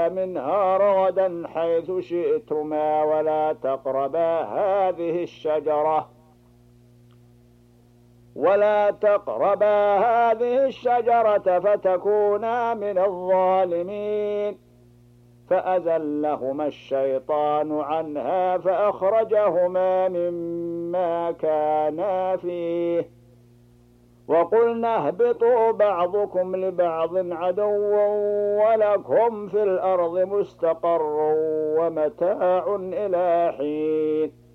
منها رغدا حيث شئتما ولا تقربا هذه الشجرة فتكونا من الظالمين. فأزلهما الشيطان عنها فأخرجهما مما كانا فيه وقلنا اهبطوا بعضكم لبعض عدو ولكم في الأرض مستقر ومتاع إلى حين.